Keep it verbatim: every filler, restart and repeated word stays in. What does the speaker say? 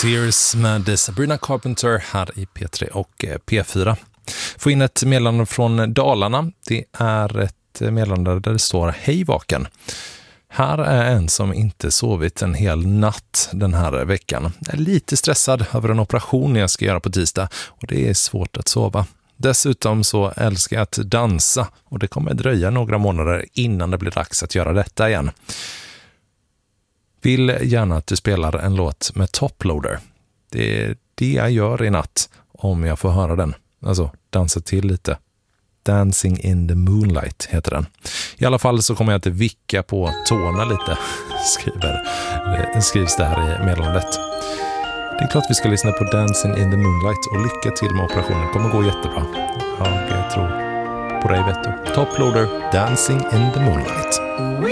Sears med Sabrina Carpenter här i P tre och P fyra. Få in ett meddelande från Dalarna. Det är ett meddelande där det står hej vaken. Här är en som inte sovit en hel natt den här veckan. Jag är lite stressad över en operation jag ska göra på tisdag och det är svårt att sova. Dessutom så älskar jag att dansa och det kommer dröja några månader innan det blir dags att göra detta igen. Vill gärna att du spelar en låt med Toploader. Det är det jag gör i natt om jag får höra den. Alltså dansa till lite. Dancing in the Moonlight heter den. I alla fall så kommer jag att vicka på tårna lite, skriver, skrivs det här i meddelandet. Det är klart vi ska lyssna på Dancing in the Moonlight och lycka till med operationen. Det kommer gå jättebra. Jag tror på dig, vet du. Toploader, Dancing in the Moonlight.